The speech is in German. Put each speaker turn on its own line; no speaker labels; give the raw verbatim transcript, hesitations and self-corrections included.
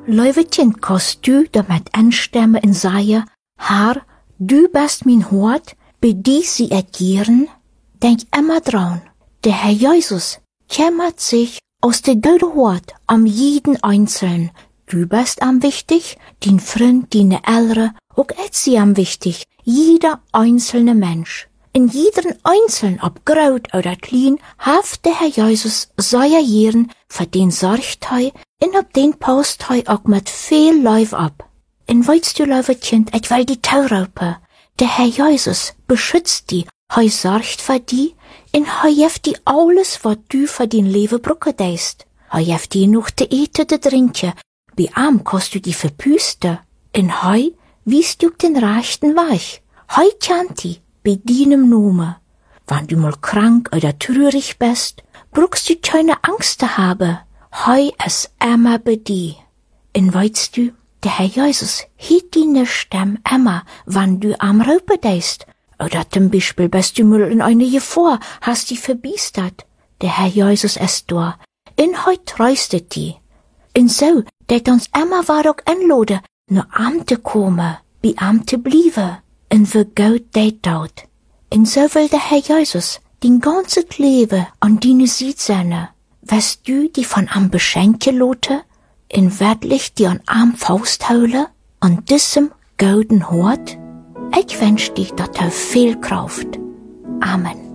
Leuwetjen, kost du damit anstemmen en zeggen, Herr, du bist mein Hort, bei dir sie agieren? Denk immer dran, der Herr Jesus kümmert sich aus der guten Hort um jeden Einzelnen. Du bist am wichtig, dein Freund, deine Eltern, auch ist sie am wichtig, jeder einzelne Mensch. In jedem Einzelnen, ob groß oder klein, haft der Herr Jesus seine Jahren, für den sorgt er, und ob den paust er auch mit viel Leib ab. Und weißt du, liebe Kind, ich will die Taurupe. Der Herr Jesus beschützt die, er sorgt für die, und er gibt die alles, was du für dein Leben brauchen deist. Er gibt dir noch zu eten, zu trinken, bei ihm kannst du die verpüsten, und er wies du den rechten Weg. Er kennt die, bei deinem Namen. Wenn du mal krank oder traurig bist, brauchst du keine Angst zu haben. Er ist immer bei dir. Und weißt du, der Herr Jesus hielt deine Stimme immer, wenn du am Raupen deist. Oder zum Beispiel bist du mal in eine Gefahr, hast dich verbiestert. Der Herr Jesus ist da. Und er tröstet dich. Und so, dat uns immer war auch einladen, nach ihm zu kommen, bei ihm zu bleiben. Und wie Gott das tut. Und so will der Herr Jesus dein ganzes Leben an deine Seite sein. Wirst du die von ihm beschenken lassen? Und wirklich die an ihm festhalten? An diesem golden Hort? Ich wünsch dir, dass er viel Kraft. Amen.